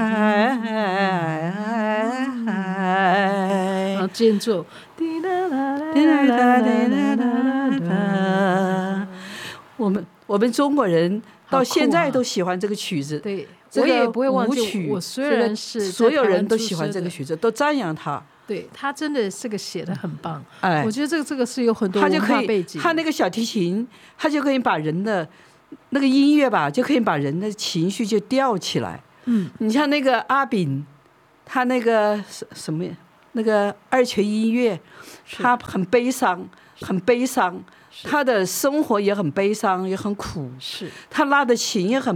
然后间奏， 我们中国人到现在都喜欢这个曲子。 对， 我也不会忘记。 舞曲， 我虽然是所有人都喜欢这个曲子，都赞扬他。 对，他真的这个写的很棒。 哎， 我觉得这个是有很多文化背景。 他那个小提琴，他就可以把人的那个音乐吧，就可以把人的情绪就吊起来。你像那个阿炳，他那个什么那个二泉音乐，他很悲伤，很悲伤，他的生活也很悲伤，也很苦。 是， 他拉的琴也很